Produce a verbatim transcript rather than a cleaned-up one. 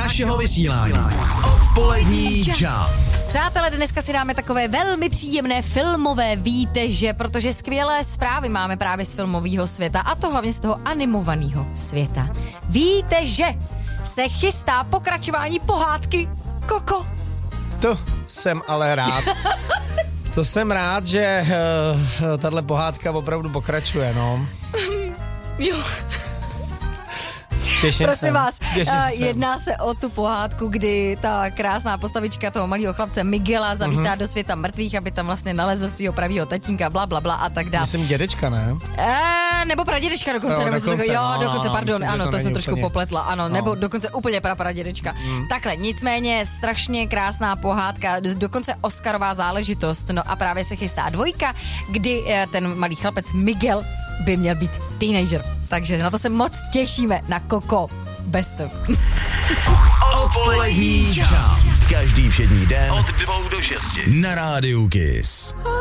našeho vysílání. Odpolední čau. Přátelé, dneska si dáme takové velmi příjemné filmové výteže, protože skvělé zprávy máme právě z filmového světa, a to hlavně z toho animovaného světa. Víte, že se chystá pokračování pohádky Coco? To jsem ale rád. To jsem rád, že uh, tahle pohádka opravdu pokračuje, no. Jo. Těším Prosím jsem. vás, Těším uh, jsem. jedná se o tu pohádku, kdy ta krásná postavička toho malého chlapce Miguela zavítá mm-hmm. do světa mrtvých, aby tam vlastně nalezl svého pravýho tatínka, bla, bla, bla a tak dále. Myslím dědečka, ne? E, nebo pradědečka dokonce, No, nebo dokonce, takový, jo, no, dokonce, no, pardon, myslím, ano, to to jsem trošku úplně... popletla, ano, no. nebo dokonce úplně prapradědečka. Mm. Takhle, nicméně strašně krásná pohádka, dokonce Oscarová záležitost, no a právě se chystá dvojka, kdy ten malý chlapec Miguel by měl být teenager, takže na to se moc těšíme, na Coco. Best. Odpolední čau. Každý všední den od dvou do šesti na rádiu Kiss.